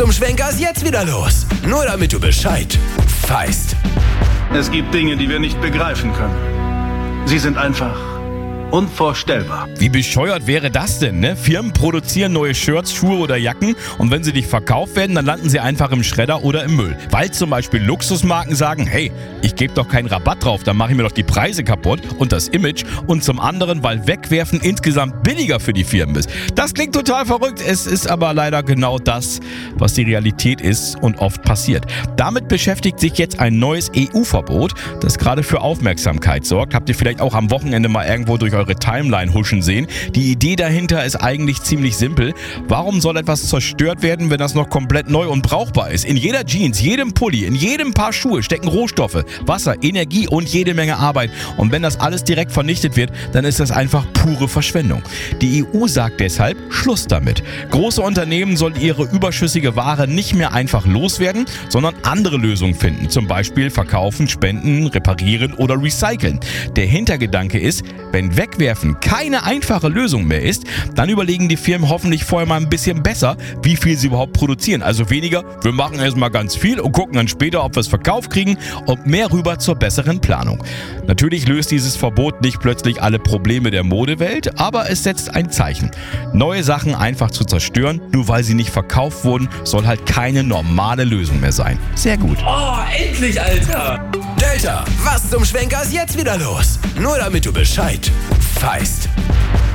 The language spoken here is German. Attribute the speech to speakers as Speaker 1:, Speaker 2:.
Speaker 1: Zum Schwenker ist jetzt wieder los. Nur damit du Bescheid weißt.
Speaker 2: Es gibt Dinge, die wir nicht begreifen können. Sie sind einfach unvorstellbar.
Speaker 3: Wie bescheuert wäre das denn, ne? Firmen produzieren neue Shirts, Schuhe oder Jacken und wenn sie nicht verkauft werden, dann landen sie einfach im Schredder oder im Müll. Weil zum Beispiel Luxusmarken sagen, hey, ich gebe doch keinen Rabatt drauf, dann mache ich mir doch die Preise kaputt und das Image. Und zum anderen, weil Wegwerfen insgesamt billiger für die Firmen ist. Das klingt total verrückt, es ist aber leider genau das, was die Realität ist und oft passiert. Damit beschäftigt sich jetzt ein neues EU-Verbot, das gerade für Aufmerksamkeit sorgt. Habt ihr vielleicht auch am Wochenende mal irgendwo durch eure Timeline huschen sehen. Die Idee dahinter ist eigentlich ziemlich simpel. Warum soll etwas zerstört werden, wenn das noch komplett neu und brauchbar ist? In jeder Jeans, jedem Pulli, in jedem Paar Schuhe stecken Rohstoffe, Wasser, Energie und jede Menge Arbeit. Und wenn das alles direkt vernichtet wird, dann ist das einfach pure Verschwendung. Die EU sagt deshalb Schluss damit. Große Unternehmen sollen ihre überschüssige Ware nicht mehr einfach loswerden, sondern andere Lösungen finden. Zum Beispiel verkaufen, spenden, reparieren oder recyceln. Der Hintergedanke ist, wenn Wegwerfen keine einfache Lösung mehr ist, dann überlegen die Firmen hoffentlich vorher mal ein bisschen besser, wie viel sie überhaupt produzieren. Also weniger, wir machen erstmal ganz viel und gucken dann später, ob wir es verkauft kriegen und mehr rüber zur besseren Planung. Natürlich löst dieses Verbot nicht plötzlich alle Probleme der Modewelt, aber es setzt ein Zeichen. Neue Sachen einfach zu zerstören, nur weil sie nicht verkauft wurden, soll halt keine normale Lösung mehr sein. Sehr gut.
Speaker 1: Oh, endlich, Alter! Delta, was zum Schwenker ist jetzt wieder los? Nur damit du Bescheid weißt.